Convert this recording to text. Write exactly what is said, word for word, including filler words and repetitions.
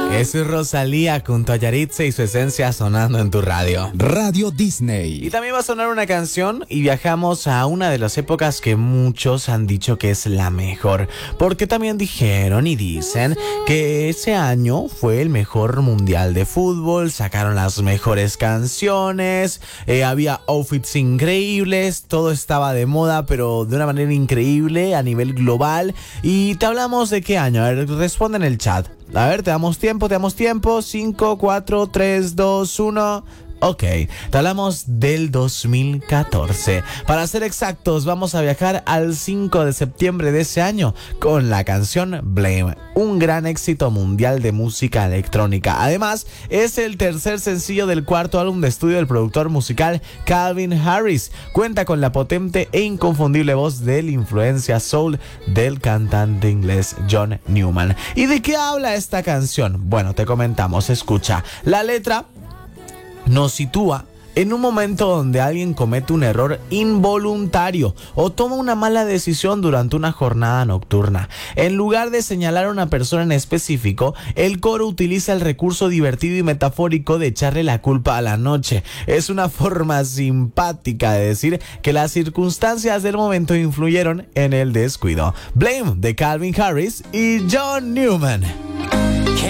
Es Rosalía junto a Yaritza y su esencia sonando en tu radio. Radio Disney. Y también va a sonar una canción y viajamos a una de las épocas que muchos han dicho que es la mejor. Porque también dijeron y dicen que ese año fue el mejor mundial de fútbol, sacaron las mejores canciones, eh, había outfits increíbles, todo estaba de moda pero de una manera increíble a nivel global. Y te hablamos de qué año, a ver, responde en el chat. A ver, te damos tiempo, te damos tiempo. cinco, cuatro, tres, dos, uno. Ok, te hablamos del dos mil catorce. Para ser exactos, vamos a viajar al cinco de septiembre de ese año con la canción Blame, un gran éxito mundial de música electrónica. Además, es el tercer sencillo del cuarto álbum de estudio del productor musical Calvin Harris. Cuenta con la potente e inconfundible voz del influencia soul del cantante inglés John Newman. ¿Y de qué habla esta canción? Bueno, te comentamos, escucha. La letra nos sitúa en un momento donde alguien comete un error involuntario o toma una mala decisión durante una jornada nocturna. En lugar de señalar a una persona en específico, el coro utiliza el recurso divertido y metafórico de echarle la culpa a la noche. Es una forma simpática de decir que las circunstancias del momento influyeron en el descuido. Blame de Calvin Harris y John Newman.